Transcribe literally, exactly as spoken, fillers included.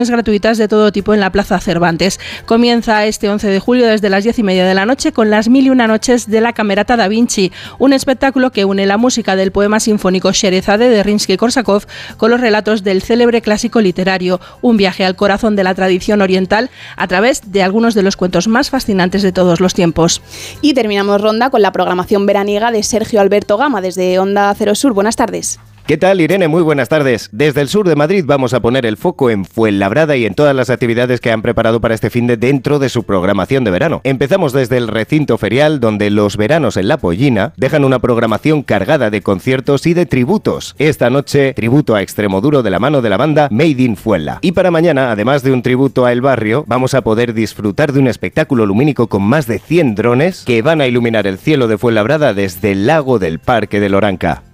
gratuitas de todo tipo en la Plaza Cervantes. Comienza este once de julio desde las diez y media de la noche con las mil y una noches de la Camerata da Vinci, un espectáculo que une la música del poema sinfónico Sherezade de Rimsky-Korsakov con los relatos del célebre clásico literario, un viaje al corazón de la tradición oriental a través de algunos de los cuentos más fascinantes de todos los tiempos. Y terminamos ronda con la programación veraniega de Sergio Alberto Gama desde Onda Cero Sur. Buenas tardes. ¿Qué tal, Irene? Muy buenas tardes. Desde el sur de Madrid vamos a poner el foco en Fuenlabrada y en todas las actividades que han preparado para este fin de dentro de su programación de verano. Empezamos desde el recinto ferial, donde los veranos en La Pollina dejan una programación cargada de conciertos y de tributos. Esta noche, tributo a Extremoduro de la mano de la banda Made in Fuenla. Y para mañana, además de un tributo a El Barrio, vamos a poder disfrutar de un espectáculo lumínico con más de cien drones que van a iluminar el cielo de Fuenlabrada desde el lago del Parque de Loranca.